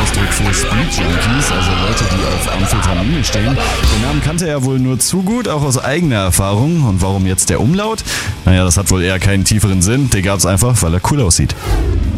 Fachausdruck für Speed Junkies, also Leute, die auf Amphetamine stehen. Den Namen kannte er wohl nur zu gut, auch aus eigener Erfahrung. Und warum jetzt der Umlaut? Naja, das hat wohl eher keinen tieferen Sinn. Den gab's einfach, weil er cool aussieht.